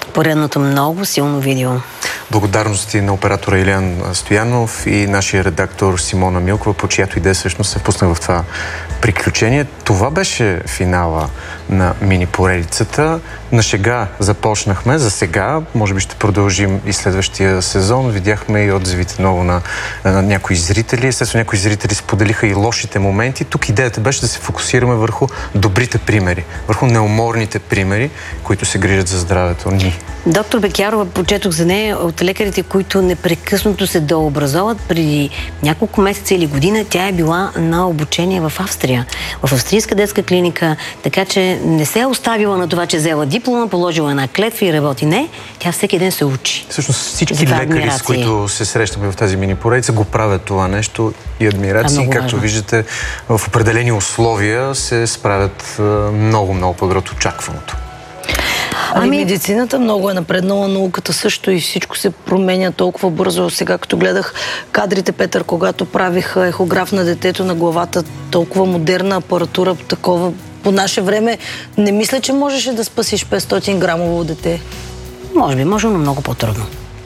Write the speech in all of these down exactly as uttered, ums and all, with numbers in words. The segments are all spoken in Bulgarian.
Поредното много силно видео. Благодарности на оператора Илян Стоянов и нашия редактор Симона Милкова, по чиято идея всъщност се впусна в това приключение. Това беше финала на мини-поредицата. На шега започнахме. За сега, може би ще продължим и следващия сезон. Видяхме и отзивите много на, на някои зрители. Естествено, някои зрители споделиха и лошите моменти. Тук идеята беше да се фокусираме върху добрите примери, върху неуморните примери, които се грижат за здравето ни. Доктор Бекярова, прочетох за нея от лекарите, които непрекъснато се дообразоват. Преди няколко месеца или година тя е била на обучение в Австрия, в австрийска детска клиника, така че не се е оставила на това, че взела диплома, положила една клетва и работи. Не, тя всеки ден се учи. Всъщност всички лекари, с които се срещаме в тази мини-поредица, го правят това нещо и адмирации. Както важно. Виждате, в определени условия се справят много-много по-добре от очакваното. Ами, ами медицината много е напреднала, науката също и всичко се променя толкова бързо. Сега като гледах кадрите, Петър, когато правиха ехограф на детето на главата, толкова модерна апаратура, такова по наше време, не мисля, че можеше да спасиш петстотин грамово дете. Може би, може, но много по-трудно.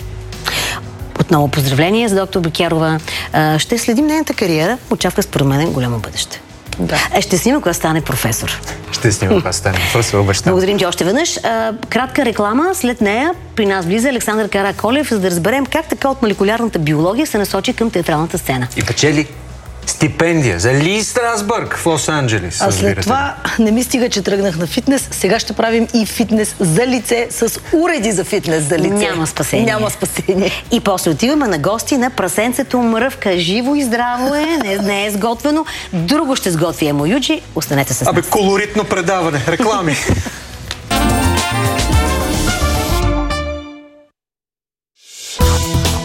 Отново поздравление за доктор Бекярова. Ще следим нейната кариера. Очаква според мен голямо бъдеще. Да. Е, ще снима, когато стане професор. Ще снима, когато стане професор, обещавам. Благодарим ти още веднъж. А, кратка реклама. След нея при нас влиза Александър Караколев, за да разберем как така от молекулярната биология се насочи към театралната сцена. И печели стипендия за Ли Страсбърг в Лос-Анджелес. А след това не ми стига, че тръгнах на фитнес. Сега ще правим и фитнес за лице с уреди за фитнес за лице. Няма спасение. Няма спасение. И после отиваме на гости на прасенцето Мръвка. Живо и здраво е, не, не е сготвено. Друго ще сготви Емо Юджи. Останете с нас. Абе, колоритно предаване. Реклами.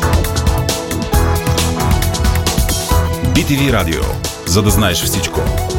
би ти ви Радио. За да знаеш всичко.